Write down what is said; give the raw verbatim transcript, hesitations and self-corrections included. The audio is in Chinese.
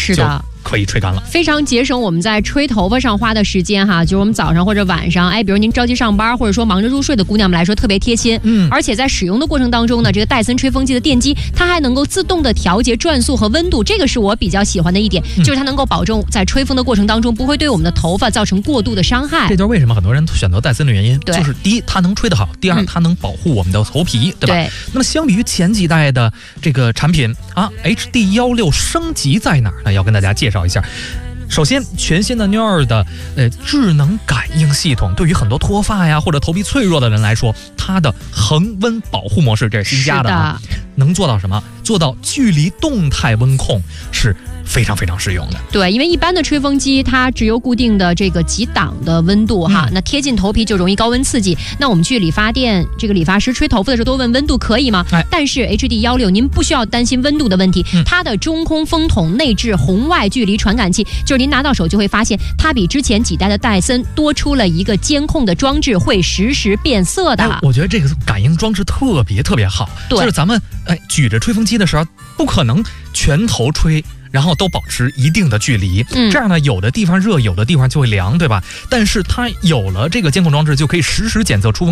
是的。 可以吹干了， 非常节省我们在吹头发上花的时间哈。就是我们早上或者晚上，哎，比如您着急上班，或者说忙着入睡的姑娘们来说特别贴心。嗯，而且在使用的过程当中呢，这个戴森吹风机的电机它还能够自动的调节转速和温度，这个是我比较喜欢的一点，嗯、就是它能够保证在吹风的过程当中不会对我们的头发造成过度的伤害。 这就是为什么很多人选择戴森的原因，就是第一它能吹得好，第二、嗯、它能保护我们的头皮，对吧？对。那么相比于前几代的这个产品啊 ，H D 十六升级在哪儿呢？要跟大家介绍一下。首先，全新的 Near 的呃智能感应系统，对于很多脱发呀或者头皮脆弱的人来说，它的恒温保护模式这是新加的啊，能做到什么？做到距离动态温控是非常非常实用的。 对，因为一般的吹风机它只有固定的这个几档的温度哈，嗯、那贴近头皮就容易高温刺激。那我们去理发店，这个理发师吹头发的时候都问温度可以吗？哎，但是 H D 十六 您不需要担心温度的问题，嗯、它的中空风筒内置红外距离传感器，就是您拿到手就会发现它比之前几代的戴森多出了一个监控的装置，会实时变色的。 哎，我觉得这个感应装置特别特别好，对，就是咱们哎举着吹风机的时候，不可能全头吹。然后都保持一定的距离，嗯、这样呢，有的地方热，有的地方就会凉，对吧？但是它有了这个监控装置，就可以实时检测出风